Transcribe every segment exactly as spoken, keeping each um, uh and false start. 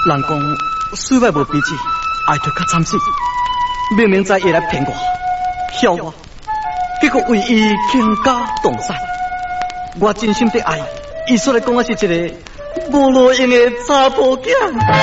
人讲水外无彼此，爱着较惨死。明明知伊来骗我、晓我，结果为伊倾家荡产。我真心的爱，伊说来讲我是一个无路用的查甫囝。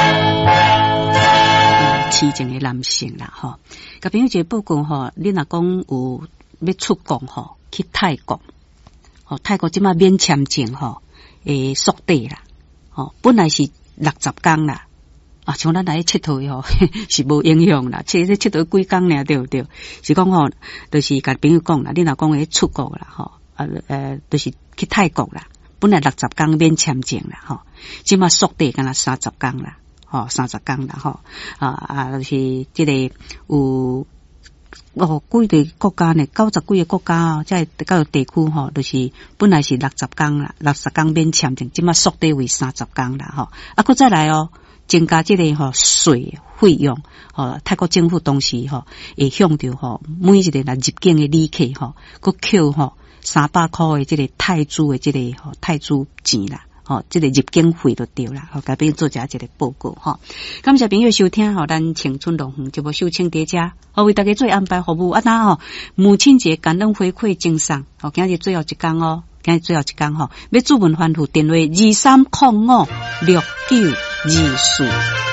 痴情的男性啦，吼，甲朋友一个报告吼，你若讲有要出国吼，去泰国，吼泰国即马免签证吼，诶缩短啦，吼本来是六十天啦。啊，像咱来佚佗吼，是无影响啦。其实佚佗几工尔，对不对？是讲吼，就是甲朋友讲啦，你若讲要出国啦，吼，啊呃，就是去泰国啦，本来六十天免签证啦，吼，即马缩短干那三十天啦，吼，三十天啦，吼，啊啊，就是即个有哦，几个国家呢，九十几个国家哦，即个九个地区吼，就是本来是六十天啦，六十天免签证，即马缩短为三十天啦，吼，啊，佫再来哦。增加这个吼税费用，吼泰国政府当时吼会向着吼每一个来入境的旅客吼，佮扣吼三百块的这个泰铢的这个吼泰铢钱啦，吼这个入境费就对啦，吼改变做下一个报告吼。感谢朋友收听吼，咱青春龙凤节目秀清伫遮，我为大家做安排服务啊那吼母亲节感恩回馈赠送，吼今日最后一天哦。今日最后一天吼，要注文欢呼电话二三零五六九二四。